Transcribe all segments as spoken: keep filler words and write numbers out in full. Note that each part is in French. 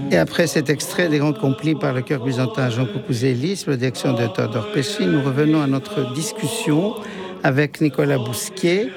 Et après cet extrait des Grandes Complies par le chœur byzantin Jean Coucouzélis, sous la direction de Théodore Pesci, nous revenons à notre discussion avec Nicolas Bousquier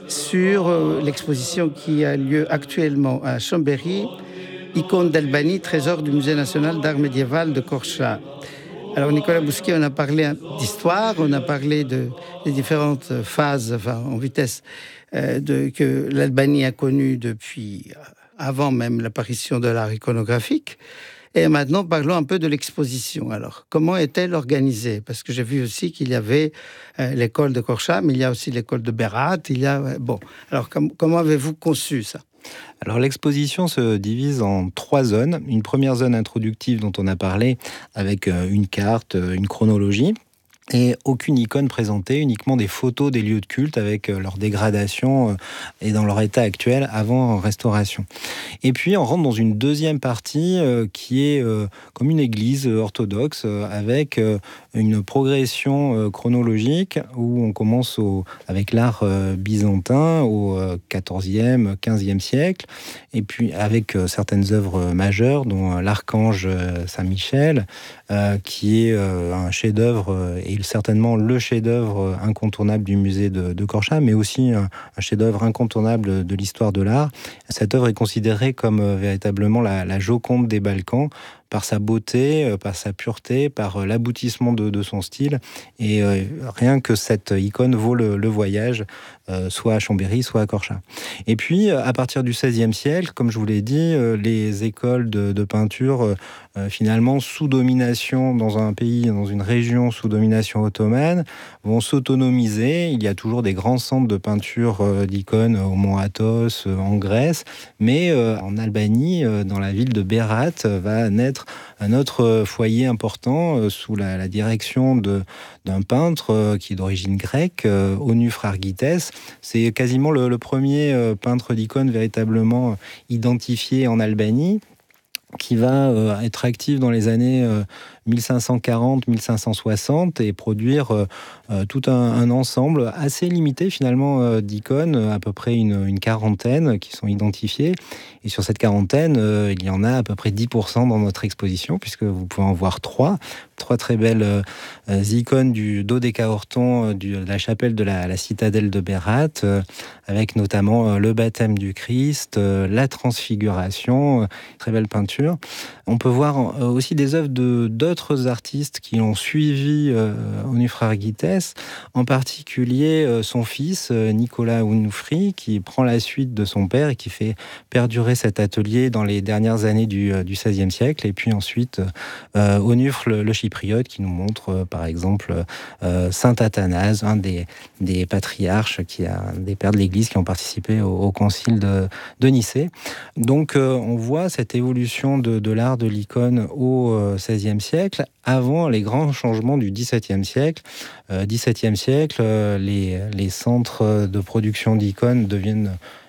sur euh, l'exposition qui a lieu actuellement à Chambéry, Icônes d'Albanie, trésor du Musée national d'art médiéval de Korcha. Alors Nicolas Bousquier, on a parlé d'histoire, on a parlé de, des différentes phases, enfin en vitesse, euh, de, que l'Albanie a connues depuis avant même l'apparition de l'art iconographique. Et maintenant, parlons un peu de l'exposition. Alors, comment est-elle organisée? Parce que j'ai vu aussi qu'il y avait euh, l'école de Korcha, mais il y a aussi l'école de Berat. Il y a euh, bon. Alors, com- comment avez-vous conçu ça? Alors l'exposition se divise en trois zones. Une première zone introductive dont on a parlé, avec une carte, une chronologie. Et aucune icône présentée, uniquement des photos des lieux de culte avec leur dégradation et dans leur état actuel avant restauration. Et puis on rentre dans une deuxième partie euh, qui est euh, comme une église orthodoxe euh, avec euh, une progression euh, chronologique où on commence au, avec l'art euh, byzantin au euh, quatorzième, quinzième siècle, et puis avec euh, certaines œuvres majeures dont euh, l'archange euh, Saint-Michel, euh, qui est euh, un chef-d'œuvre euh, et certainement le chef-d'œuvre incontournable du musée de, de Korcha, mais aussi un, un chef-d'œuvre incontournable de l'histoire de l'art. Cette œuvre est considérée comme euh, véritablement la, la Joconde des Balkans, par sa beauté, euh, par sa pureté, par euh, l'aboutissement de, de son style. Et euh, rien que cette icône vaut le, le voyage, euh, soit à Chambéry, soit à Korcha. Et puis, à partir du seizième siècle, comme je vous l'ai dit, euh, les écoles de, de peinture, euh, finalement, sous domination dans un pays, dans une région sous domination ottomane, vont s'autonomiser. Il y a toujours des grands centres de peinture euh, d'icônes au Mont Athos, euh, en Grèce, mais euh, en Albanie, euh, dans la ville de Berat, euh, va naître un autre foyer important euh, sous la, la direction de, d'un peintre euh, qui est d'origine grecque, euh, Onufrargites. C'est quasiment le, le premier euh, peintre d'icônes véritablement identifié en Albanie, qui va euh, être actif dans les années euh, mille cinq cent quarante à mille cinq cent soixante et produire euh, euh, tout un, un ensemble assez limité finalement euh, d'icônes, à peu près une, une quarantaine qui sont identifiées. Et sur cette quarantaine, euh, il y en a à peu près dix pour cent dans notre exposition, puisque vous pouvez en voir trois. Trois très belles euh, icônes du dodécaorton euh, de la chapelle de la, la citadelle de Berat, euh, avec notamment euh, le baptême du Christ, euh, la transfiguration, euh, très belle peinture. On peut voir euh, aussi des œuvres de, d'autres artistes qui ont suivi euh, Onufrargites, en particulier euh, son fils, euh, Nicolas Onufri, qui prend la suite de son père et qui fait perdurer cet atelier dans les dernières années du, euh, du seizième siècle. Et puis ensuite, euh, Onufre, le, le chypriote, qui nous montre, euh, par exemple, euh, Saint Athanase, un des, des patriarches, qui a, des pères de l'Église qui ont participé au, au concile de, de Nicée. Donc, euh, on voit cette évolution de, de l'art de l'icône au euh, seizième siècle, avant les grands changements du dix-septième siècle. Euh, dix-septième siècle, euh, les, les centres de production d'icônes deviennent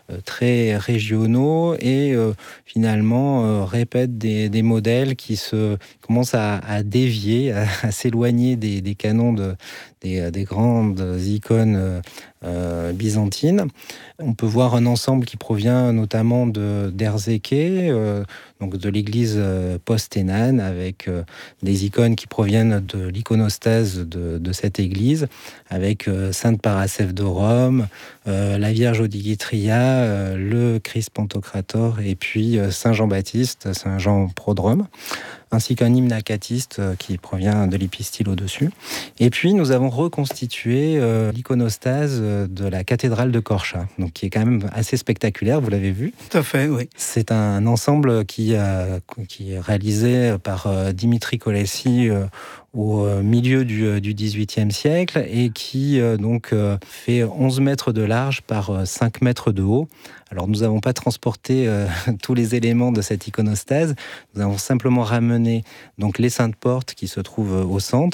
très régionaux et euh, finalement euh, répètent des, des modèles qui se commencent à, à dévier, à, à s'éloigner des, des canons de, des, des grandes icônes euh, byzantines. On peut voir un ensemble qui provient notamment de d'Erzéké, euh, donc de l'église post-Hénane, avec euh, des icônes qui proviennent de l'iconostase de, de cette église, avec euh, Sainte Paracève de Rome, euh, la Vierge Odigitria, euh, le Christ Pantocrator, et puis euh, Saint Jean-Baptiste, Saint Jean Prodrome, ainsi qu'un hymne acatiste euh, qui provient de l'épistyle au-dessus. Et puis, nous avons reconstitué euh, l'iconostase de la cathédrale de Korcha, donc qui est quand même assez spectaculaire, vous l'avez vu. Tout à fait, oui. C'est un ensemble qui, euh, qui est réalisé par euh, Dimitri Kolessi euh, au milieu du, du dix-huitième siècle et qui euh, donc euh, fait onze mètres de large par euh, cinq mètres de haut. Alors nous n'avons pas transporté euh, tous les éléments de cette iconostase, nous avons simplement ramené donc les saintes portes qui se trouvent au centre,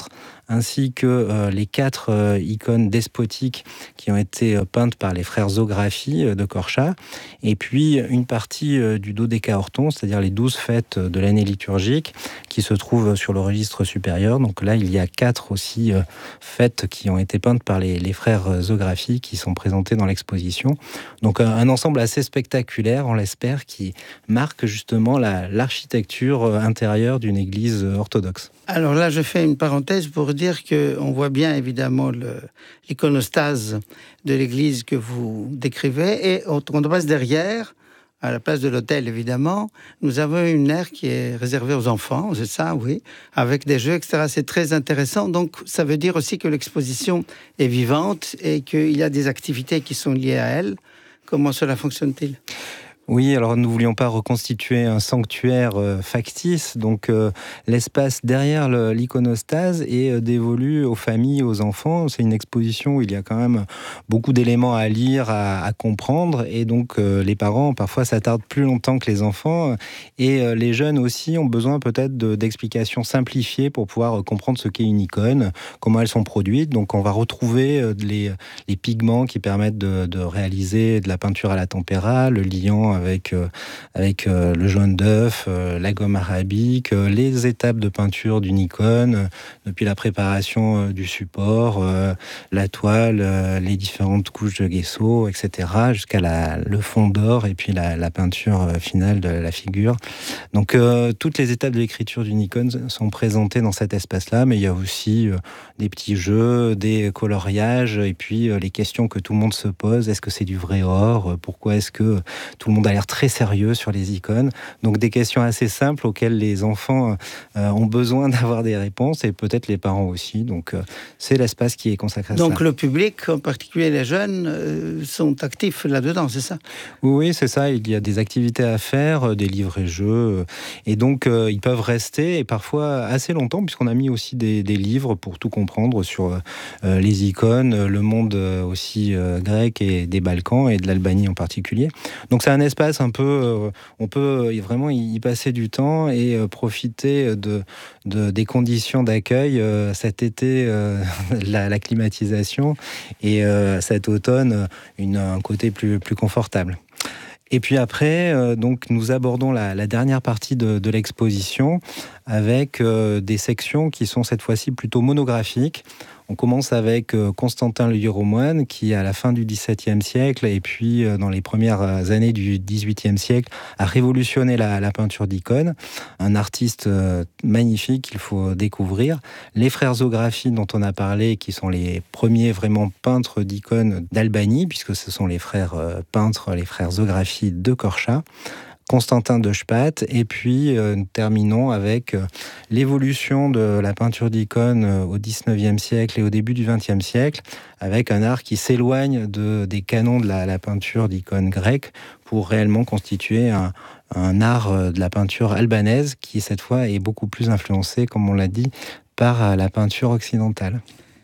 ainsi que euh, les quatre euh, icônes despotiques qui ont été euh, peintes par les frères Zographie euh, de Korcha, et puis une partie euh, du dodécaorton, c'est-à-dire les douze fêtes de l'année liturgique, qui se trouvent sur le registre supérieur. Donc là, il y a quatre aussi euh, fêtes qui ont été peintes par les, les frères Zographie, qui sont présentées dans l'exposition. Donc un, un ensemble assez spectaculaire, on l'espère, qui marque justement la, l'architecture intérieure d'une église orthodoxe. Alors là, je fais une parenthèse pour dire qu'on voit bien évidemment le, l'iconostase de l'église que vous décrivez, et on passe derrière, à la place de l'autel évidemment, nous avons une aire qui est réservée aux enfants, c'est ça, oui, avec des jeux, et cetera. C'est très intéressant, donc ça veut dire aussi que l'exposition est vivante et qu'il y a des activités qui sont liées à elle. Comment cela fonctionne-t-il ? Oui, alors nous ne voulions pas reconstituer un sanctuaire euh, factice, donc euh, l'espace derrière le, l'iconostase est euh, dévolu aux familles, aux enfants. C'est une exposition où il y a quand même beaucoup d'éléments à lire, à, à comprendre, et donc euh, les parents parfois s'attardent plus longtemps que les enfants, et euh, les jeunes aussi ont besoin peut-être de, d'explications simplifiées pour pouvoir euh, comprendre ce qu'est une icône, comment elles sont produites. Donc on va retrouver euh, les, les pigments qui permettent de, de réaliser de la peinture à la tempéra, le liant avec, euh, avec euh, le jaune d'œuf, euh, la gomme arabique, euh, les étapes de peinture d'une icône, euh, depuis la préparation euh, du support, euh, la toile, euh, les différentes couches de gesso, et cetera, jusqu'à la, le fond d'or et puis la, la peinture finale de la figure. Donc euh, toutes les étapes de l'écriture d'une icône sont présentées dans cet espace-là, mais il y a aussi euh, des petits jeux, des coloriages, et puis euh, les questions que tout le monde se pose. Est-ce que c'est du vrai or ? Pourquoi est-ce que tout le monde a l'air très sérieux sur les icônes ? Donc des questions assez simples auxquelles les enfants euh, ont besoin d'avoir des réponses, et peut-être les parents aussi. Donc euh, c'est l'espace qui est consacré à ça. Donc le public, en particulier les jeunes, euh, sont actifs là-dedans, c'est ça ? Oui, oui, c'est ça. Il y a des activités à faire, des livres-jeux, et donc euh, ils peuvent rester, et parfois assez longtemps, puisqu'on a mis aussi des, des livres pour tout comprendre sur euh, les icônes, le monde aussi euh, grec et des Balkans, et de l'Albanie en particulier. Donc c'est un espace un peu, euh, on peut vraiment y passer du temps et euh, profiter de, de, des conditions d'accueil euh, cet été, euh, la, la climatisation, et euh, cet automne, une, un côté plus, plus confortable. Et puis après, euh, donc, nous abordons la, la dernière partie de, de l'exposition avec euh, des sections qui sont cette fois-ci plutôt monographiques. On commence avec euh, Constantin le Hiéromoine, qui à la fin du dix-septième siècle et puis euh, dans les premières années du dix-huitième siècle a révolutionné la, la peinture d'icônes. Un artiste euh, magnifique qu'il faut découvrir. Les frères Zographie dont on a parlé, qui sont les premiers vraiment peintres d'icônes d'Albanie, puisque ce sont les frères euh, peintres, les frères Zographie de Korcha. Constantin de Spate, et puis euh, nous terminons avec euh, l'évolution de la peinture d'icônes euh, au dix-neuvième siècle et au début du vingtième siècle, avec un art qui s'éloigne de, des canons de la, la peinture d'icônes grecques pour réellement constituer un, un art de la peinture albanaise qui, cette fois, est beaucoup plus influencé, comme on l'a dit, par la peinture occidentale.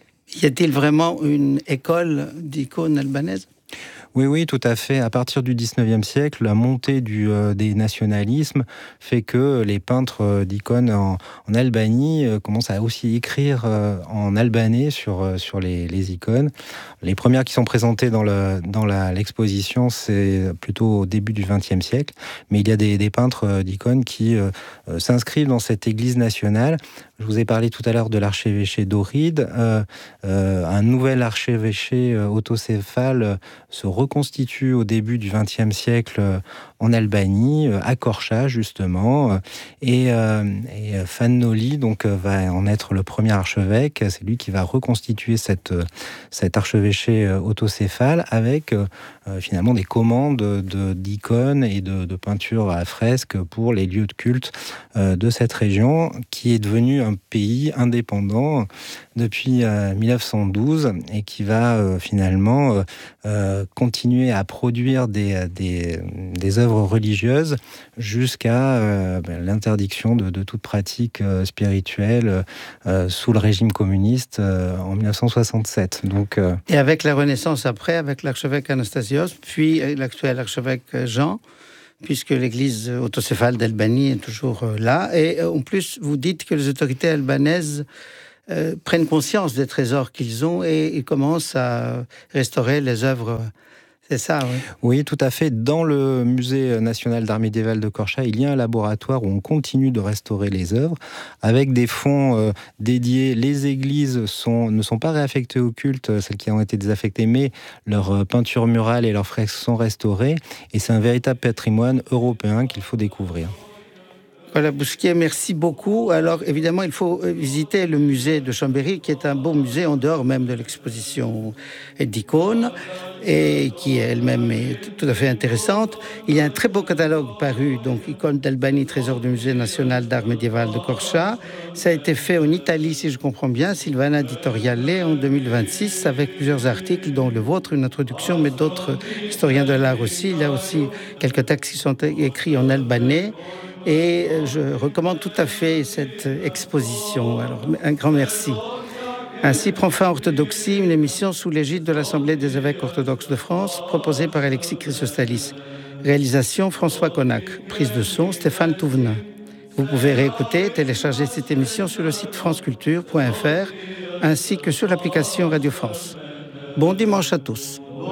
Y a-t-il vraiment une école d'icônes albanaises ? Oui, oui, tout à fait. À partir du dix-neuvième siècle, la montée du, euh, des nationalismes fait que les peintres euh, d'icônes en, en Albanie euh, commencent à aussi écrire euh, en albanais sur, euh, sur les, les icônes. Les premières qui sont présentées dans, le, dans la, l'exposition, c'est plutôt au début du vingtième siècle. Mais il y a des, des peintres euh, d'icônes qui euh, euh, s'inscrivent dans cette église nationale. Je vous ai parlé tout à l'heure de l'archevêché d'Ohride. Euh, euh, un nouvel archevêché euh, autocéphale euh, se reconstitue au début du vingtième siècle euh, en Albanie, euh, à Korcha justement. Euh, et, euh, et Fannoli donc, euh, va en être le premier archevêque. C'est lui qui va reconstituer cette, euh, cet archevêché euh, autocéphale avec euh, euh, finalement des commandes de, d'icônes et de, de peintures à fresques pour les lieux de culte euh, de cette région, qui est devenue un pays indépendant depuis euh, mille neuf cent douze et qui va euh, finalement euh, euh, continuer à produire des, des, des œuvres religieuses jusqu'à euh, ben, l'interdiction de, de toute pratique euh, spirituelle euh, sous le régime communiste euh, en mille neuf cent soixante-sept. Donc, euh... Et avec la Renaissance après, avec l'archevêque Anastasios, puis l'actuel archevêque Jean, puisque l'église autocéphale d'Albanie est toujours là. Et en plus, vous dites que les autorités albanaises euh, prennent conscience des trésors qu'ils ont et ils commencent à restaurer les œuvres. C'est ça, oui. Oui, tout à fait. Dans le Musée national d'art médiéval de Corcha, il y a un laboratoire où on continue de restaurer les œuvres avec des fonds euh, dédiés. Les églises sont, ne sont pas réaffectées au culte, celles qui ont été désaffectées, mais leurs peintures murales et leurs fresques sont restaurées. Et c'est un véritable patrimoine européen qu'il faut découvrir. Nicolas Bousquier, merci beaucoup. Alors, évidemment, il faut visiter le musée de Chambéry, qui est un beau musée en dehors même de l'exposition d'icônes, et qui elle-même est tout à fait intéressante. Il y a un très beau catalogue paru, donc Icônes d'Albanie, trésor du Musée national d'art médiéval de Corcha. Ça a été fait en Italie, si je comprends bien, Silvana Editoriale, en deux mille vingt-six, avec plusieurs articles, dont le vôtre, une introduction, mais d'autres historiens de l'art aussi. Il y a aussi quelques textes qui sont écrits en albanais. Et je recommande tout à fait cette exposition. Alors, un grand merci. Ainsi prend fin Orthodoxie, une émission sous l'égide de l'Assemblée des évêques orthodoxes de France, proposée par Alexis Chrysostalis. Réalisation François Connac. Prise de son Stéphane Touvenin. Vous pouvez réécouter, télécharger cette émission sur le site franceculture point f r ainsi que sur l'application Radio France. Bon dimanche à tous.